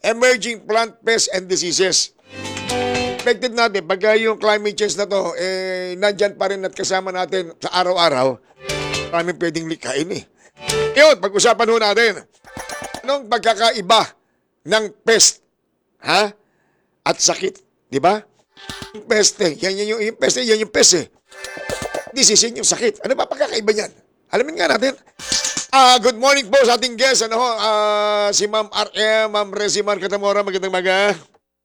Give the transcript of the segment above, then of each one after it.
emerging plant pests and diseases. Expected natin, pagka yung climate change na to, nandyan pa rin at kasama natin sa araw-araw, maraming pwedeng likain eh. Yun, pag-usapan ho natin, anong pagkakaiba ng pest, ha? At sakit, di ba? Yung peste, yung peste, yan yung pest eh. Disease, yung sakit. Ano ba pagkakaiba niyan? Alamin nga natin. Good morning po sa ating guest, si Ma'am RM, Ma'am Resimar Catamora, magandang maga.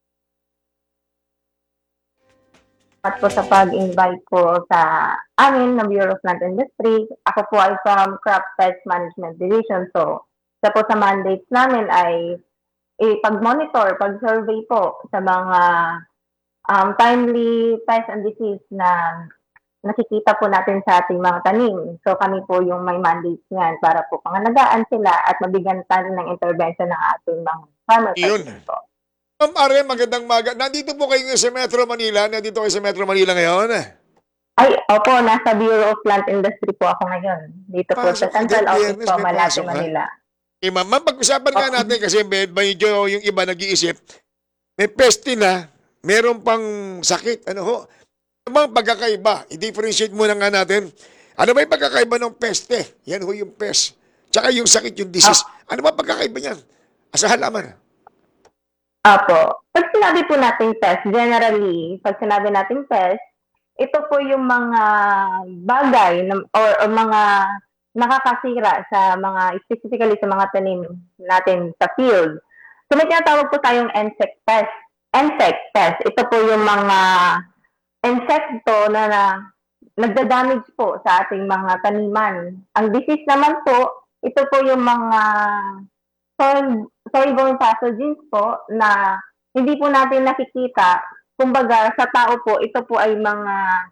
At po sa pag-invite po sa amin ng Bureau of Plant Industry. Ako po ay from Crop Pest Management Division. So, isa po sa mandates namin ay pag-monitor, pag-survey po sa mga timely pest and disease na nakikita po natin sa ating mga tanim. So, kami po yung may mandates niyan para po pangalagaan sila at mabigyan tayo ng intervention ng ating mga farmers. Yun. Po. Ma'am RM, magandang maga. Nandito po kayo ngayon sa Metro Manila. Nandito kayo sa Metro Manila ngayon. Ay, opo, nasa Bureau of Plant Industry po ako ngayon. Dito po sa Central Office po, Malate, Manila. Okay, ma'am. Pag-usapan nga natin kasi medyo yung iba nag-iisip, may peste na, meron pang sakit. Ano ho? Ano bang pagkakaiba? I-differentiate muna nga natin. Ano ba yung pagkakaiba ng peste? Yan ho yung pest. Tsaka yung sakit, yung disease. Ano ba pagkakaiba niyan? Sa halaman. Apo. Pag sinabi po nating pest, generally, pag sinabi nating pest, ito po yung mga bagay or mga nakakasira sa mga, specifically sa mga tanim natin sa field. So may tinatawag po tayong insect pest. Insect pest, ito po yung mga insekto na nagda-damage po sa ating mga taniman. Ang disease naman po, ito po yung mga soil-borne pathogens po na hindi po natin nakikita. Kumbaga, sa tao po, ito po ay mga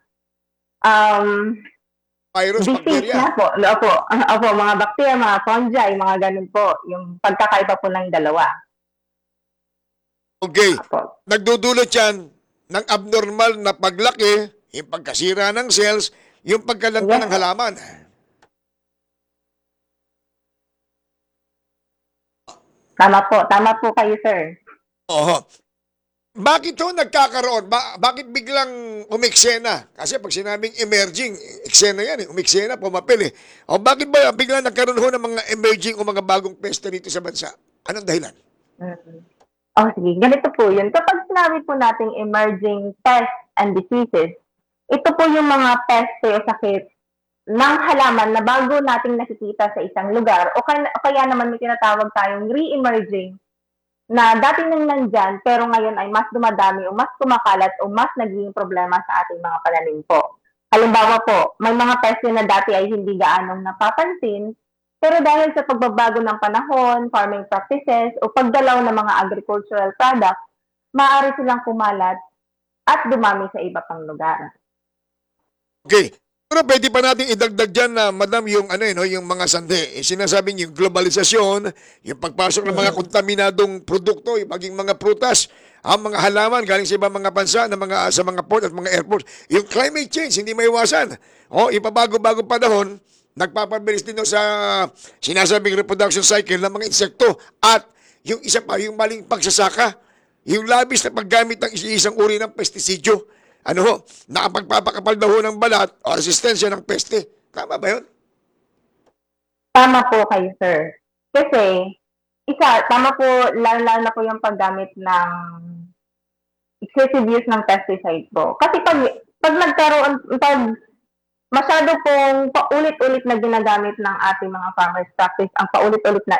Virus, disease bacteria. na po. Opo, mga bacteria, mga fungi, mga ganun po. Yung pagkakaiba po ng dalawa. Okay. Opo. Nagdudulot yan ng abnormal na paglaki, yung pagkasira ng cells, yung pagkalanta ng halaman. Tama po kayo, sir. Oo. Bakit ho nagkakaroon? Bakit biglang umeksena? Kasi pag sinabing emerging, eksena yan eh. Umeksena, pumapil eh. O bakit ba biglang nagkaroon ho ng mga emerging o mga bagong peste dito sa bansa? Anong dahilan? Oh, sige. Ganito po yun. Kapag sinabi po nating emerging pests and diseases, ito po yung mga peste o sakit ng halaman na bago nating nakikita sa isang lugar o kaya naman may tinatawag tayong re-emerging na dati nang nandyan pero ngayon ay mas dumadami o mas kumakalat o mas nagiging problema sa ating mga pananim po. Halimbawa po, may mga peste na dati ay hindi gaanong napapansin pero dahil sa pagbabago ng panahon, farming practices o pagdalaw ng mga agricultural products, maaari silang kumalat at dumami sa iba pang lugar. Okay. Pero pwede pa natin idagdag dyan na, madam, yung, yung mga sande. Sinasabing yung globalisasyon, yung pagpasok ng mga kontaminadong produkto, yung maging mga prutas, ang mga halaman galing sa ibang mga bansa, sa mga port at mga airport. Yung climate change, hindi maiwasan. Ipabago-bago panahon, nagpapabilis din sa sinasabing reproduction cycle ng mga insekto. At yung isa pa, yung maling pagsasaka, yung labis na paggamit ng isang uri ng pestisidyo. Nakapagpapakapal daw ng balat o resistensya ng peste. Tama ba yun? Tama po kayo, sir. Kasi, tama po, lalo na po yung paggamit ng excessive use ng pesticide po. Kasi pag masyado pong paulit-ulit na ginagamit ng ating mga farmers practice, ang paulit-ulit na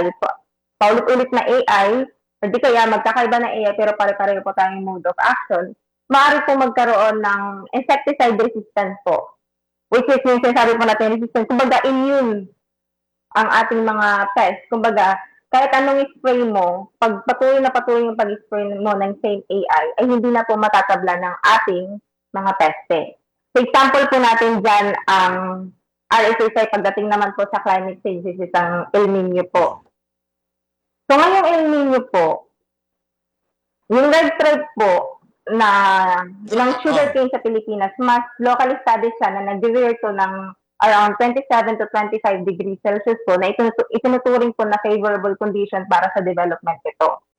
AI, hindi kaya magkakaiba na AI pero pare-pareho po tayong mode of action, maaari po magkaroon ng insecticide resistance po. Which is yung sinasabi po natin resistance. Kumbaga, immune ang ating mga pests. Kumbaga, kahit anong spray mo, pag patuloy yung pag-spray mo ng same AI, ay hindi na po matatabla ng ating mga peste. So, example po natin dyan ang RSSI pagdating naman po sa climate change, is ang El Nino po. So, ngayong El Nino po, yung red stripe po, ng sugarcane sa Pilipinas, mas locally studied siya na nag-veer to ng around 27 to 25 degrees Celsius po na itinuturing po na favorable condition para sa development ito.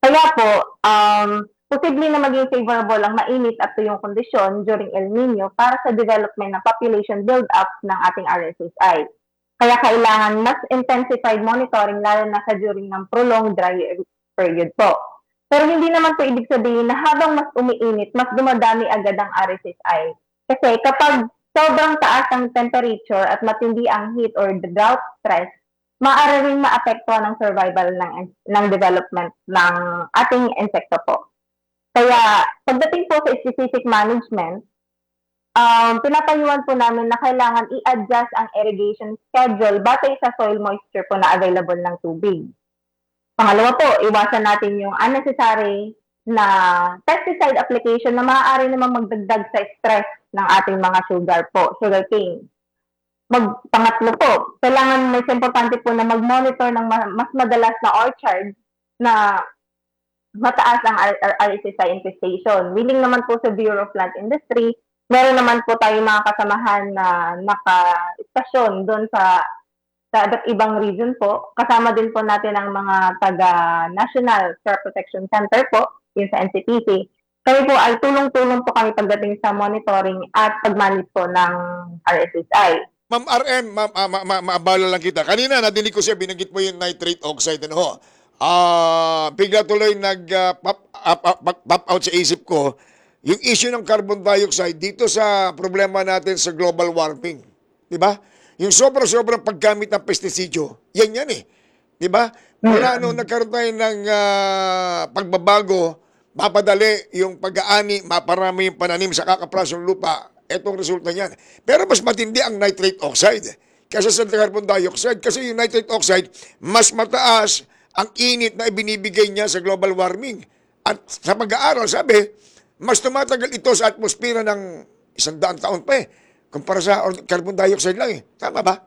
Kaya po, posible na maging favorable ang mainit at tuyong kondisyon during El Nino para sa development ng population build-up ng ating RSSI. Kaya kailangan mas intensified monitoring lalo na sa during ng prolonged dry period po. Pero hindi naman po ibig sabihin na habang mas umiinit, mas dumadami agad ang RSSI. Kasi kapag sobrang taas ang temperature at matindi ang heat or the drought stress, maaari ring maapektuhan ng survival ng development ng ating insekto po. Kaya pagdating po sa specific management, pinapayuhan po namin na kailangan i-adjust ang irrigation schedule batay sa soil moisture po na available ng tubig. Pangalawa po, iwasan natin yung unnecessary na pesticide application na maaari naman magdagdag sa stress ng ating mga sugarcane. Pangatlo po, kailangan mas importante po na mag-monitor ng mas madalas na orchard na mataas ang RSSI infestation. Willing naman po sa Bureau of Plant Industry, meron naman po tayong mga kasamahan na naka-istasyon doon sa iba't ibang region po. Kasama din po natin ang mga taga-National Crop Protection Center po, yun sa NCPC. Kaya po ay tulong-tulong po kami pagdating sa monitoring at pag-manage po ng RSSI. Ma'am RM, maabala lang kita. Kanina, nadinig ko siya, binanggit mo yung nitrate oxide. Ano ho? Bigla tuloy nag-pop out sa isip ko yung issue ng carbon dioxide dito sa problema natin sa global warming. Di ba? Yung sobrang paggamit ng pestisidyo, yan eh. Di ba? Mula nung nagkaroon tayo ng pagbabago, mapadali yung pag-aani, maparami yung pananim sa kakaplasong lupa, etong resulta niyan. Pero mas matindi ang nitrate oxide kaysa sa carbon dioxide. Kasi yung nitrate oxide, mas mataas ang init na ibinibigay niya sa global warming. At sa pag-aaral, sabi, mas tumatagal ito sa atmosfera ng 100 taon pa kumpara sa carbon dioxide lang Tama ba?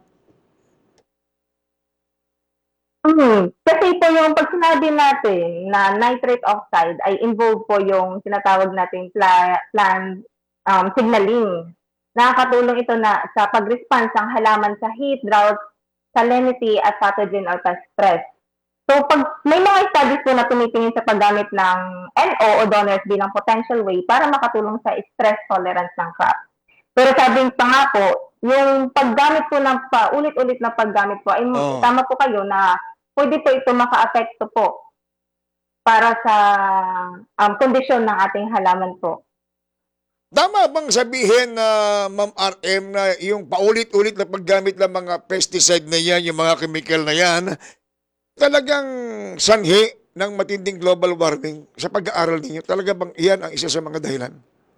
Kasi po yung pag sinabi natin na nitrate oxide ay involve po yung tinatawag natin plant signaling. Nakakatulong ito na sa pag-response ng halaman sa heat, drought, salinity, at pathogen or pest stress. So, pag may mga studies po na tumitingin sa paggamit ng NO o donors bilang potential way para makatulong sa stress tolerance ng crop. Pero sabi pa nga po, yung paggamit po ng paulit-ulit na paggamit po, ay tama po kayo na pwede po ito maka-apekto po para sa kondisyon ng ating halaman po. Tama bang sabihin na Ma'am RM na yung paulit-ulit na paggamit ng mga pesticide na yan, yung mga chemical na yan, talagang sanhi ng matinding global warming sa pag-aaral ninyo? Talaga bang iyan ang isa sa mga dahilan?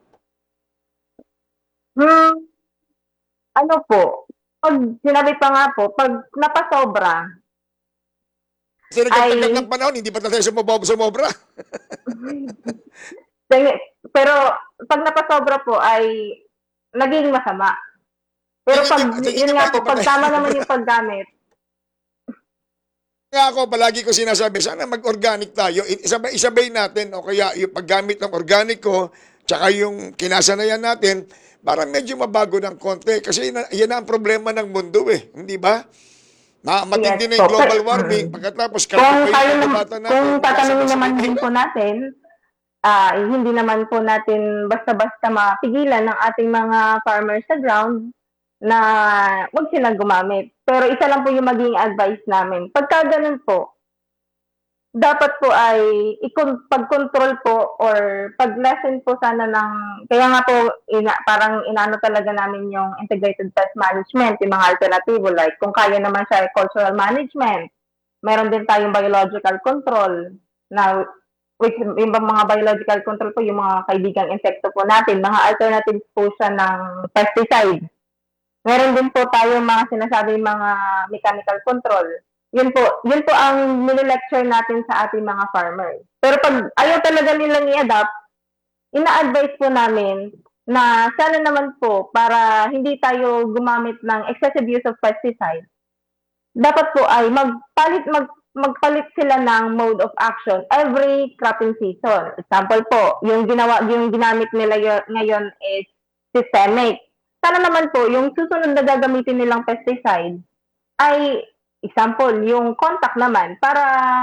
Ano po, pag sinabi pa nga po, pag napasobra, Kasi nagtagdag ng panahon, hindi pa tayo sumobra. pero pag napasobra po ay naging masama. Pero pag, yun nga po, pag tama naman yung paggamit. Nga ako, palagi ko sinasabi, sana mag-organic tayo. Isabay natin, o kaya yung paggamit ng organico, tsaka yung kinasanayan natin, para medyo mabago ng konti. Kasi yan ang problema ng mundo Hindi ba? Matindi na yung global warming. Pagkatapos, kung tatanungin naman din po natin, hindi naman po natin basta-basta mapigilan ng ating mga farmers sa ground na huwag silang gumamit. Pero isa lang po yung maging advice namin. Pagka ganun po, dapat po ay pag-control po or pag-lessen po sana ng, kaya nga po parang inaano talaga namin yung integrated pest management, yung mga alternatibo like kung kaya naman siya cultural management, meron din tayong biological control na which yung mga biological control po yung mga kaibigang insekto po natin, mga alternatives po siya ng pesticide. Meron din po tayong mga sinasabi mga mechanical control. Yun po ang nile-lecture natin sa ating mga farmers. Pero pag ayaw talaga nilang i-adapt, ina-advise po namin na sana naman po para hindi tayo gumamit ng excessive use of pesticide, dapat po ay magpalit sila ng mode of action every cropping season. Example po, yung ginamit nila ngayon is systemic. Sana naman po, yung susunod na gagamitin nilang pesticide ay example, yung contact naman para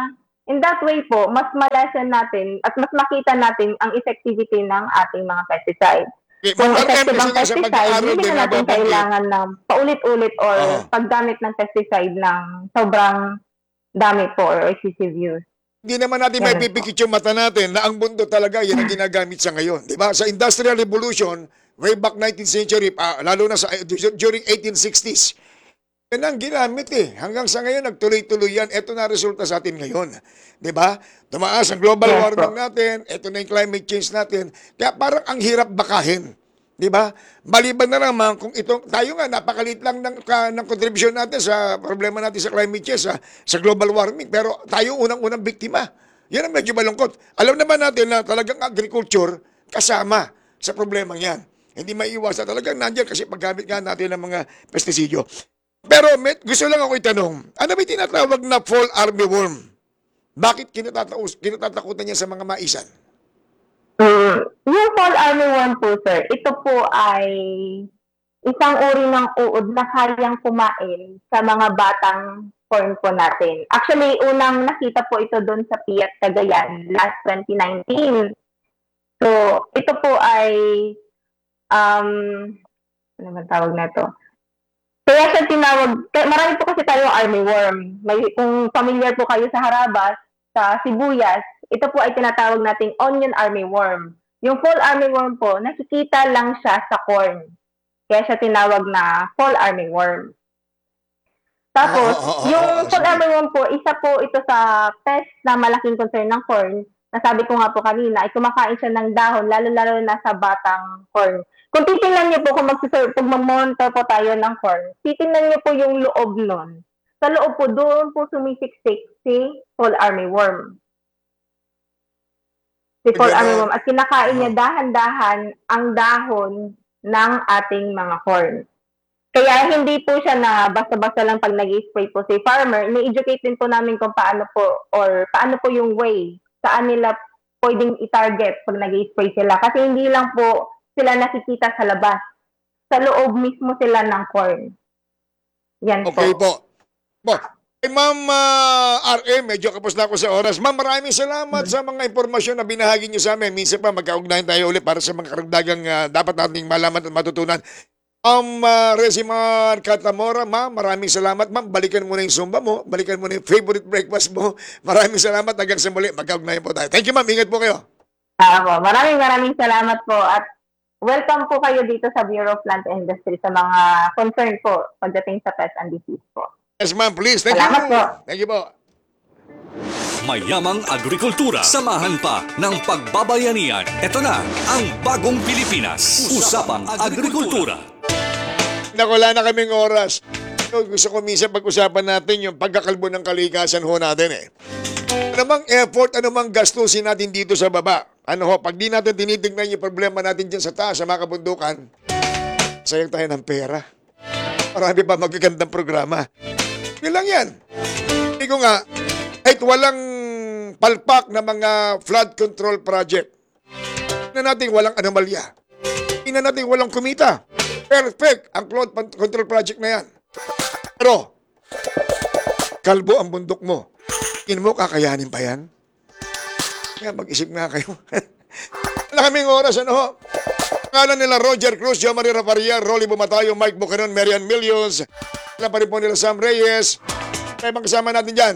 In that way po, mas malasan natin at mas makita natin ang effectivity ng ating mga pesticide. Okay, Kung Ma'am RM, effective kasi ang nga sa pesticide, pag-aaral hindi din na natin nababanggit. kailangan ng paulit-ulit or Oo. paggamit ng pesticide ng sobrang dami po or excessive use. Hindi naman natin may Ganun po. pipikit yung mata natin na ang mundo talaga yan ang ginagamit sa ngayon. Di ba? Sa Industrial Revolution, way back 19th century, lalo na sa during 1860s, yan ang ginamit eh. Hanggang sa ngayon, nagtuloy-tuloy yan. Ito na resulta sa atin ngayon. Di ba? Tumaas ang global Yes, warming po. natin. Ito na yung climate change natin. Kaya parang ang hirap bakahin. Di ba? Maliban na naman kung ito, tayo nga, napakalit lang ng contribution natin sa problema natin sa climate change, sa global warming. Pero tayo unang-unang biktima. Yan ang medyo malungkot. Alam naman natin na talagang agriculture kasama sa problema yan. Hindi maiiwasan talagang nandiyan kasi paggamit nga natin ng mga pestisidyo. Pero gusto lang ako itanong, ano ba tinatawag na fall armyworm? Bakit kinatatakutan niya sa mga maisan? Yung fall armyworm po, sir, ito po ay isang uri ng uod na kayang kumain sa mga batang corn po natin. Actually, unang nakita po ito doon sa Piat Cagayan last 2019. So, ito po ay, ano man tawag na ito? Kaya siya tinawag, marami po kasi tayong armyworm. Kung familiar po kayo sa harabas, sa sibuyas, ito po ay tinatawag nating onion armyworm. Yung fall armyworm po, nakikita lang siya sa corn. Kaya siya tinawag na fall armyworm. Tapos, yung fall armyworm po, isa po ito sa pest na malaking concern ng corn. Nasabi ko nga po kanina, ay kumakain siya ng dahon, lalo-lalo na sa batang corn. Kung titingnan niyo po, kung mag-monitor po tayo ng corn, titingnan niyo po yung loob nun. Sa loob po, doon po sumisiksik si fall armyworm. Si fall armyworm. At kinakain niya dahan-dahan ang dahon ng ating mga corn. Kaya hindi po siya na basta-basta lang pag nag-spray po si farmer, ini-educate din po namin kung paano po or paano po yung way saan nila pwedeng i-target pag nag-spray sila. Kasi hindi lang po sila nakikita sa labas. Sa loob mismo sila ng corn. Yan Okay po. po. Ma'am RM, medyo kapos na ako sa oras. Ma'am, maraming salamat sa mga impormasyon na binahagi niyo sa amin. Minsan pa magkaugnayan tayo ulit para sa mga karagdagang dapat nating malaman at matutunan. Resiman Catamora, ma'am, maraming salamat. Ma'am, balikan mo na yung Zumba mo. Balikan mo na yung favorite breakfast mo. Maraming salamat. Hanggang sa muli, magkaugnayan po tayo. Thank you, ma'am. Ingat po kayo. Maraming salamat po at welcome po kayo dito sa Bureau of Plant Industry sa mga concern po pagdating sa pest and disease po. Yes, ma'am, please. Thank Salamat you. po. Thank you po. Mayamang agrikultura. Samahan pa ng pagbabayanihan. Ito na ang bagong Pilipinas. Usapang agrikultura. Wala na kaming oras. Gusto ko minsan pag-usapan natin yung pagkakalbo ng kalikasan ho natin eh. Anumang effort, anumang gastusin natin dito sa baba. Pag di natin tinitignan yung problema natin dyan sa taas, sa mga kabundukan, sayang tayo ng pera. Marami pa magagandang programa. Yun lang yan. Hindi ko nga, kahit walang palpak na mga flood control project, hindi na natin walang anomalya. Hindi na natin walang kumita. Perfect ang flood control project na yan. Pero, kalbo ang bundok mo. Tingin mo, kakayanin pa yan? Kaya mag-isip nga kayo. Wala kaming oras, Pangalan nila Roger Cruz, Jo Marie Rafaria, Rolly Bumatayo, Mike Bucanon, Marian Millions. Wala pa rin po nila Sam Reyes. May mga kasama natin dyan.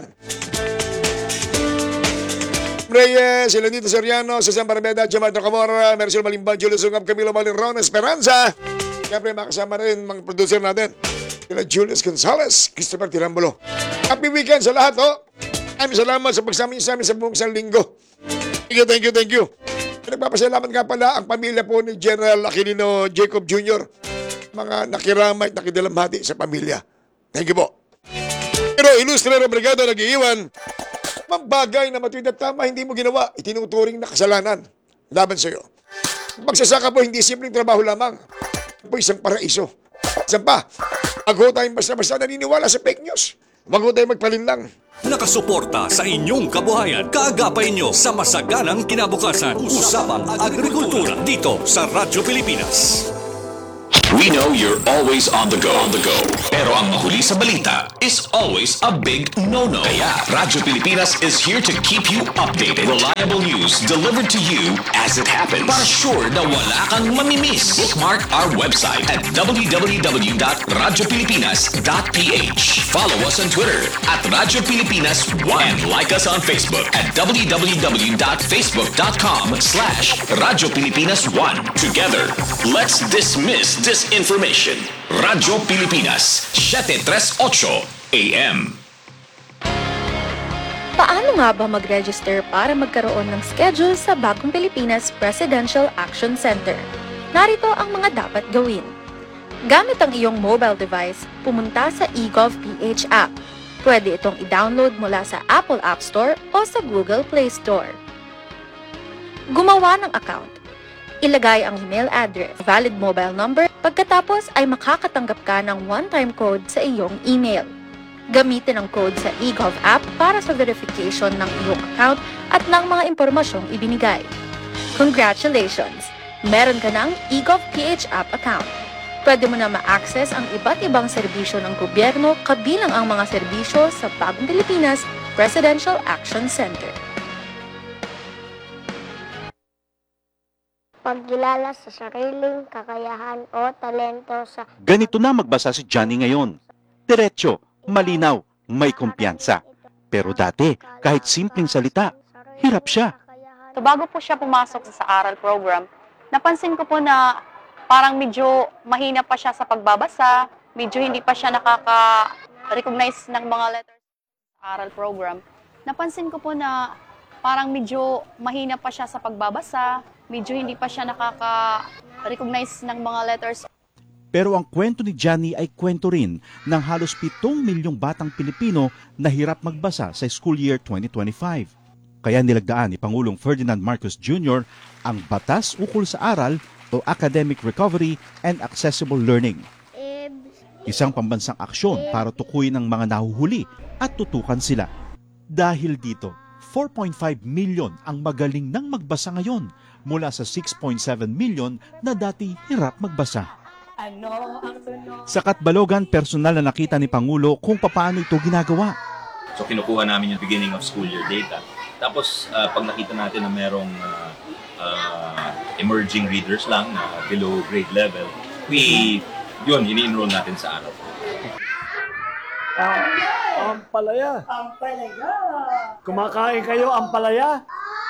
Reyes, Elenito Soriano, Susan Barbeda, Jamardo Camora, Mercel Malimban, Julio Sungab, Camilo Malirron, Esperanza. Siyempre, makasama rin mga producer natin. Sila Julius Gonzalez, Christopher Tirambulo. Happy weekend sa lahat, Maraming salamat sa pagsama niyo sa amin sa buong isang linggo. Thank you. Nagpapasalamat nga pala ang pamilya po ni General Aquilino Jacob Jr. Mga nakiramay at nakidalamhati sa pamilya. Thank you po. Pero ilustrero brigada nag-iiwan, mambagay na matuwid at tama hindi mo ginawa, itinuturing na kasalanan laban sa iyo. Magsasaka po hindi simpleng trabaho lamang. Po isang paraiso. Isang pa, wag ho tayong basta-basta naniniwala sa fake news. Wag ho tayong magpalinlang. Nakasuporta sa inyong kabuhayan. Kaagapay nyo sa masaganang kinabukasan. Usapang agrikultura dito sa Radyo Pilipinas. We know you're always on the go. Pero ang mahuli sa balita is always a big no-no. Kaya Radyo Pilipinas is here to keep you updated. Reliable news delivered to you as it happens. Para sure na wala kang mamimiss. Bookmark our website at www.radiopilipinas.ph. Follow us on Twitter at Radyo Pilipinas 1 and like us on Facebook at www.facebook.com/Radyo Pilipinas 1. Together, let's dismiss disinformation. Radyo Pilipinas, 738 AM. Paano nga ba mag-register para magkaroon ng schedule sa Bagong Pilipinas Presidential Action Center? Narito ang mga dapat gawin. Gamit ang iyong mobile device, pumunta sa eGov.ph app. Pwede itong i-download mula sa Apple App Store o sa Google Play Store. Gumawa ng account. Ilagay ang email address, valid mobile number, pagkatapos ay makakatanggap ka ng one-time code sa iyong email. Gamitin ang code sa eGov app para sa verification ng iyong account at ng mga impormasyong ibinigay. Congratulations! Meron ka ng eGov.ph app account. Pwede mo na ma-access ang iba't ibang serbisyo ng gobyerno kabilang ang mga serbisyo sa Bagong Pilipinas Presidential Action Center. Pagkilala sa sariling kakayahan o talento sa... Ganito na magbasa si Johnny ngayon. Diretso, malinaw, may kumpiyansa. Pero dati, kahit simpleng salita, hirap siya. So bago po siya pumasok sa aral program, napansin ko po na parang medyo mahina pa siya sa pagbabasa, medyo hindi pa siya nakaka-recognize ng mga letters sa aral program. Napansin ko po na parang medyo mahina pa siya sa pagbabasa, medyo hindi pa siya nakaka-recognize ng mga letters. Pero ang kwento ni Johnny ay kwento rin ng halos 7 milyong batang Pilipino na hirap magbasa sa school year 2025. Kaya nilagdaan ni Pangulong Ferdinand Marcos Jr. ang Batas Ukol sa Aral o Academic Recovery and Accessible Learning. Isang pambansang aksyon para tukuyin ang mga nahuhuli at tutukan sila. Dahil dito, 4.5 million ang magaling nang magbasa ngayon mula sa 6.7 million na dati hirap magbasa. Sa Katbalogan, personal na nakita ni Pangulo kung paano ito ginagawa. So kinukuha namin yung beginning of school year data. Tapos pag nakita natin na merong emerging readers lang na below grade level, ini-enroll natin sa araw. Ampalaya. Kumakain kayo, ampalaya?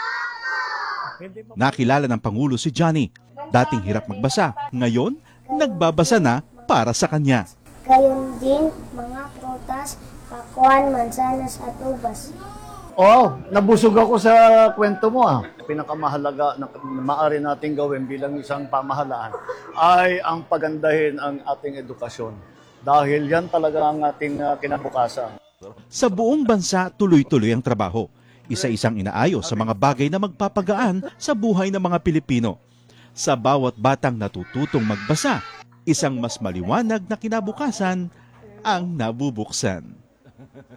Nakilala ng Pangulo si Johnny. Dating hirap magbasa, ngayon nagbabasa na para sa kanya. Gayon din mga prutas, pakuan, mansanas at ubas. Oo, nabusog ako sa kwento mo Pinakamahalaga na maaari natin gawin bilang isang pamahalaan ay ang pagandahin ang ating edukasyon. Dahil yan talaga ang ating kinabukasan. Sa buong bansa, tuloy-tuloy ang trabaho. Isa-isang inaayos sa mga bagay na magpapagaan sa buhay ng mga Pilipino. Sa bawat batang natututong magbasa, isang mas maliwanag na kinabukasan ang nabubuksan.